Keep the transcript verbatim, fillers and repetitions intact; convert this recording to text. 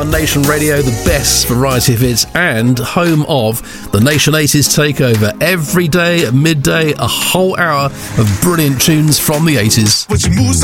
on Nation Radio, the best variety of hits and home of the Nation eighties Takeover. Every day at midday, a whole hour of brilliant tunes from the eighties. But you moves